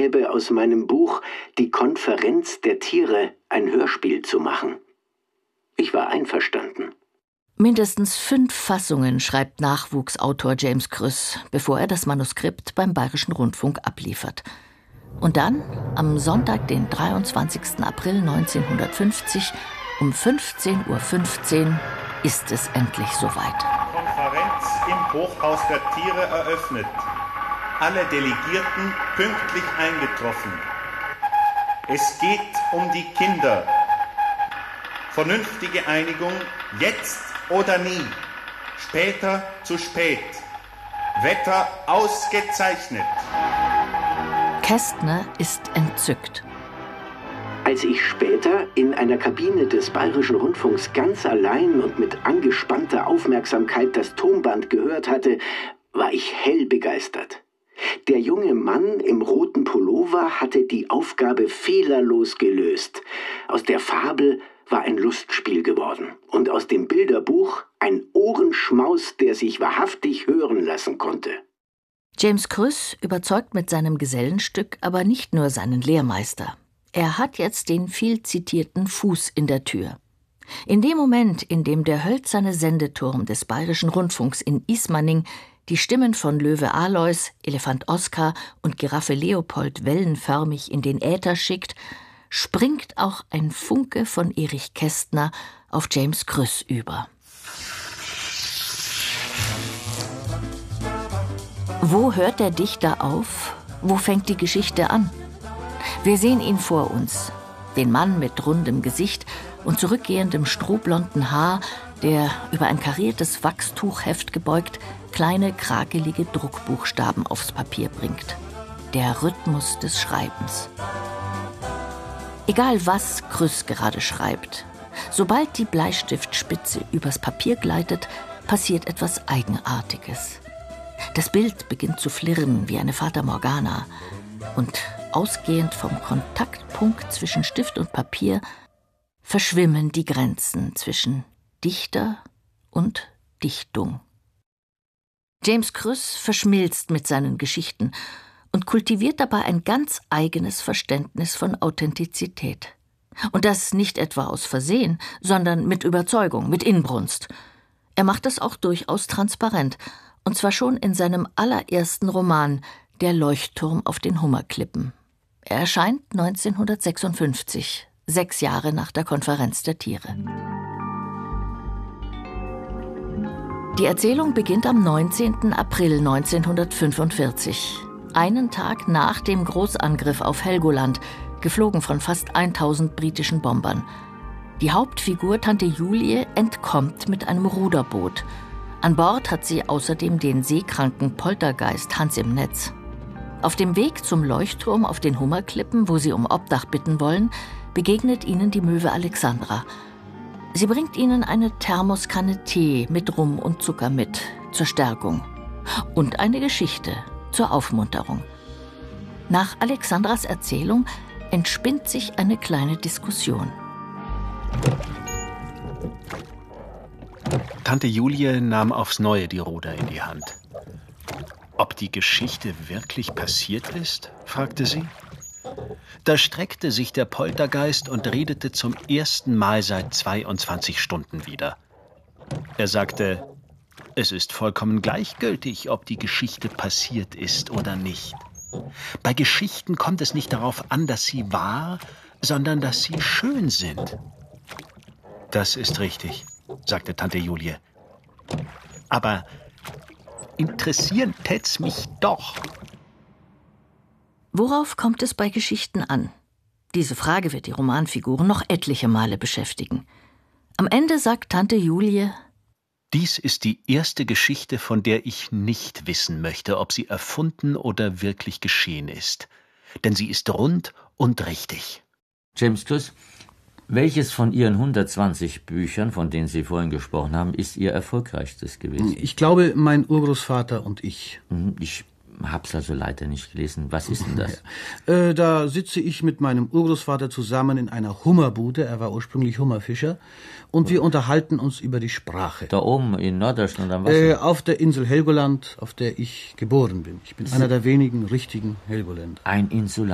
vorgäbe, aus meinem Buch »Die Konferenz der Tiere« ein Hörspiel zu machen. Ich war einverstanden. Mindestens 5 Fassungen schreibt Nachwuchsautor James Krüss, bevor er das Manuskript beim Bayerischen Rundfunk abliefert. Und dann, am Sonntag, den 23. April 1950, um 15:15 Uhr, ist es endlich soweit. Konferenz im Hochhaus der Tiere eröffnet. Alle Delegierten pünktlich eingetroffen. Es geht um die Kinder. Vernünftige Einigung, jetzt oder nie. Später zu spät. Wetter ausgezeichnet. Kästner ist entzückt. Als ich später in einer Kabine des Bayerischen Rundfunks ganz allein und mit angespannter Aufmerksamkeit das Tonband gehört hatte, war ich hell begeistert. Der junge Mann im roten Pullover hatte die Aufgabe fehlerlos gelöst. Aus der Fabel war ein Lustspiel geworden und aus dem Bilderbuch ein Ohrenschmaus, der sich wahrhaftig hören lassen konnte. James Krüss überzeugt mit seinem Gesellenstück aber nicht nur seinen Lehrmeister. Er hat jetzt den viel zitierten Fuß in der Tür. In dem Moment, in dem der hölzerne Sendeturm des Bayerischen Rundfunks in Ismaning die Stimmen von Löwe Alois, Elefant Oskar und Giraffe Leopold wellenförmig in den Äther schickt, springt auch ein Funke von Erich Kästner auf James Krüss über. Wo hört der Dichter auf? Wo fängt die Geschichte an? Wir sehen ihn vor uns, den Mann mit rundem Gesicht und zurückgehendem strohblonden Haar, der über ein kariertes Wachstuchheft gebeugt kleine, krakelige Druckbuchstaben aufs Papier bringt. Der Rhythmus des Schreibens. Egal was Krüss gerade schreibt, sobald die Bleistiftspitze übers Papier gleitet, passiert etwas Eigenartiges. Das Bild beginnt zu flirren wie eine Fata Morgana und ausgehend vom Kontaktpunkt zwischen Stift und Papier verschwimmen die Grenzen zwischen Dichter und Dichtung. James Krüss verschmilzt mit seinen Geschichten und kultiviert dabei ein ganz eigenes Verständnis von Authentizität. Und das nicht etwa aus Versehen, sondern mit Überzeugung, mit Inbrunst. Er macht das auch durchaus transparent, und zwar schon in seinem allerersten Roman »Der Leuchtturm auf den Hummerklippen«. Er erscheint 1956, 6 Jahre nach der Konferenz der Tiere. Die Erzählung beginnt am 19. April 1945, einen Tag nach dem Großangriff auf Helgoland, geflogen von fast 1000 britischen Bombern. Die Hauptfigur Tante Julie entkommt mit einem Ruderboot. An Bord hat sie außerdem den seekranken Poltergeist Hans im Netz. Auf dem Weg zum Leuchtturm auf den Hummerklippen, wo sie um Obdach bitten wollen, begegnet ihnen die Möwe Alexandra. Sie bringt ihnen eine Thermoskanne Tee mit Rum und Zucker mit, zur Stärkung. Und eine Geschichte, zur Aufmunterung. Nach Alexandras Erzählung entspinnt sich eine kleine Diskussion. Tante Julie nahm aufs Neue die Ruder in die Hand. Ob die Geschichte wirklich passiert ist, fragte sie. Da streckte sich der Poltergeist und redete zum ersten Mal seit 22 Stunden wieder. Er sagte, es ist vollkommen gleichgültig, ob die Geschichte passiert ist oder nicht. Bei Geschichten kommt es nicht darauf an, dass sie wahr, sondern dass sie schön sind. Das ist richtig, sagte Tante Julie. Aber interessieren tät's mich doch. Worauf kommt es bei Geschichten an? Diese Frage wird die Romanfiguren noch etliche Male beschäftigen. Am Ende sagt Tante Julie: Dies ist die erste Geschichte, von der ich nicht wissen möchte, ob sie erfunden oder wirklich geschehen ist. Denn sie ist rund und richtig. James Krüss, welches von Ihren 120 Büchern, von denen Sie vorhin gesprochen haben, ist Ihr erfolgreichstes gewesen? Ich glaube, mein Urgroßvater und ich. Ich hab's also leider nicht gelesen. Was ist denn das? Da sitze ich mit meinem Urgroßvater zusammen in einer Hummerbude. Er war ursprünglich Hummerfischer. Und wir unterhalten uns über die Sprache. Da oben in Norddeutschland am Wasser? Auf der Insel Helgoland, auf der ich geboren bin. Ich bin einer der wenigen richtigen Helgoländer. Ein Insular.